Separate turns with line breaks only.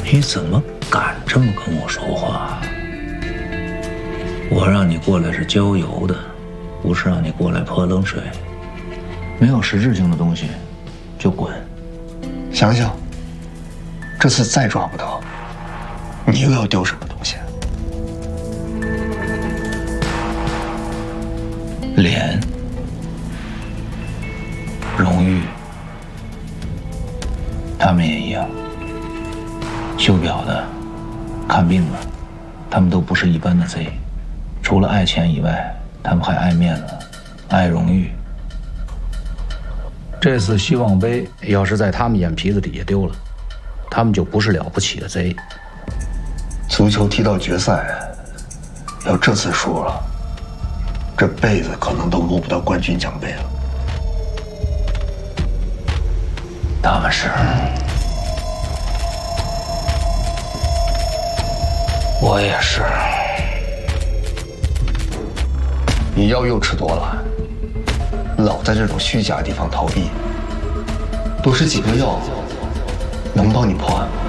你怎么敢这么跟我说话？我让你过来是郊游的，不是让你过来泼冷水。没有实质性的东西，就滚。
想想，这次再抓不到，你又要丢什么东西？
脸、荣誉，他们也一样。修表的、看病的，他们都不是一般的贼。除了爱钱以外，他们还爱面子，爱荣誉。这次希望杯要是在他们眼皮子底下丢了，他们就不是了不起的贼。
足球踢到决赛，要这次输了，这辈子可能都摸不到冠军奖杯了。
他们是，我也是。
你药又吃多了，老在这种虚假地方逃避，多吃几颗药能帮你破案吗？